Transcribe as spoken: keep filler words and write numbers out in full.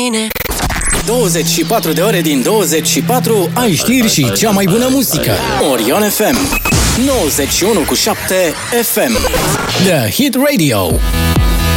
mine. douăzeci și patru de ore din douăzeci și patru ai știri și cea mai bună muzică. Orion F M nouăzeci și unu virgulă șapte F M The Hit Radio.